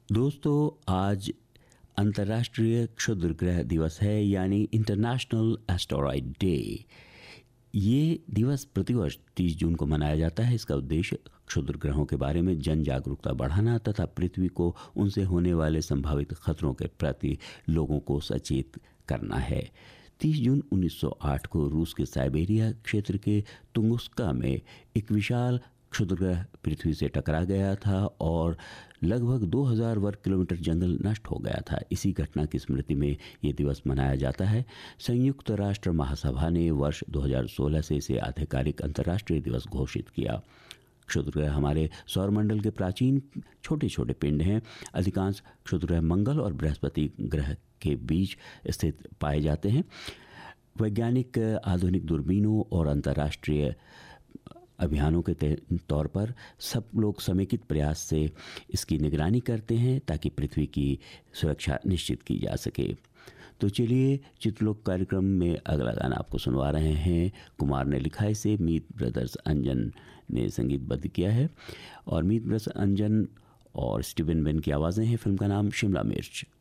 दोस्तों, आज अंतर्राष्ट्रीय क्षुद्रग्रह दिवस है, यानी इंटरनेशनल एस्टेरॉयड डे। ये दिवस प्रतिवर्ष 30 जून को मनाया जाता है। इसका उद्देश्य क्षुद्र ग्रहों के बारे में जन जागरूकता बढ़ाना तथा पृथ्वी को उनसे होने वाले संभावित खतरों के प्रति लोगों को सचेत करना है। 30 जून 1908 को रूस के साइबेरिया क्षेत्र के तुंगुस्का में एक विशाल क्षुद्रग्रह पृथ्वी से टकरा गया था और लगभग 2000 वर्ग किलोमीटर जंगल नष्ट हो गया था। इसी घटना की स्मृति में ये दिवस मनाया जाता है। संयुक्त राष्ट्र महासभा ने वर्ष 2016 से इसे आधिकारिक अंतर्राष्ट्रीय दिवस घोषित किया। क्षुद्रग्रह हमारे सौरमंडल के प्राचीन छोटे छोटे पिंड हैं। अधिकांश क्षुद्रग्रह मंगल और बृहस्पति ग्रह के बीच स्थित पाए जाते हैं। वैज्ञानिक आधुनिक दूरबीनों और अंतर्राष्ट्रीय अभियानों के तौर पर सब लोग समेकित प्रयास से इसकी निगरानी करते हैं ताकि पृथ्वी की सुरक्षा निश्चित की जा सके। तो चलिए, चित्रलोक कार्यक्रम में अगला गाना आपको सुनवा रहे हैं। कुमार ने लिखा है इसे, मीत ब्रदर्स अंजन ने संगीतबद्ध किया है और मीत ब्रदर्स अंजन और स्टीवन बेन की आवाज़ें हैं। फिल्म का नाम शिमला मिर्च।